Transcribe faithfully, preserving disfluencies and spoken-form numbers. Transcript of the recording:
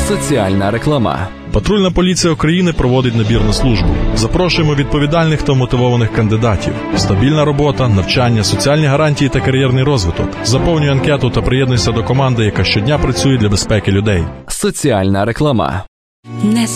Соціальна реклама. Патрульна поліція України проводить набір на службу. Запрошуємо відповідальних та мотивованих кандидатів. Стабільна робота, навчання, соціальні гарантії та кар'єрний розвиток. Заповнюй анкету та приєднуйся до команди, яка щодня працює для безпеки людей. Соціальна реклама.